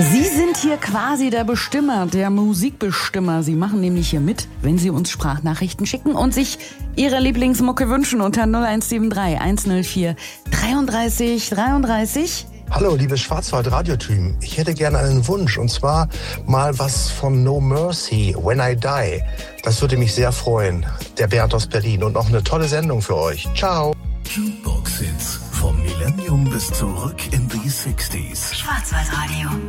Sie sind hier quasi der Bestimmer, der Musikbestimmer. Sie machen nämlich hier mit, wenn Sie uns Sprachnachrichten schicken und sich Ihre Lieblingsmucke wünschen unter 0173 104 33 33. Hallo, liebes Schwarzwald-Radio-Team. Ich hätte gerne einen Wunsch, und zwar mal was von No Mercy, When I Die. Das würde mich sehr freuen. Der Bernd aus Berlin. Und noch eine tolle Sendung für euch. Ciao. Jukebox Hits vom Millennium bis zurück in die 60s. Schwarzwaldradio.